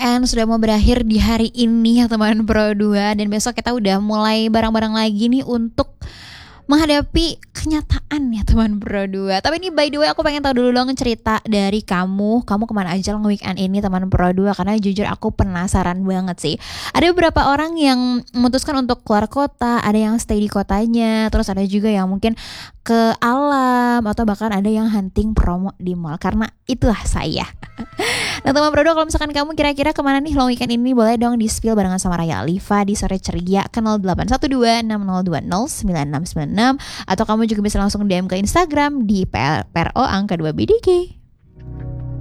weekend sudah mau berakhir di hari ini ya teman Pro 2. Dan besok kita udah mulai bareng-bareng lagi nih untuk menghadapi kenyataan ya teman Pro 2. Tapi ini by the way aku pengen tahu dulu dong cerita dari kamu kemana aja nge-weekend ini teman Pro 2. Karena jujur aku penasaran banget sih. Ada beberapa orang yang memutuskan untuk keluar kota, ada yang stay di kotanya, terus ada juga yang mungkin ke alam, atau bahkan ada yang hunting promo di mall. Karena itulah saya. Nah teman Pro 2, kalau misalkan kamu kira-kira kemana nih long weekend ini, boleh dong di spill barengan sama Raya Alifa di Sore Ceria ke 081260209696, atau kamu juga bisa langsung DM ke Instagram di PRO angka 2BDG.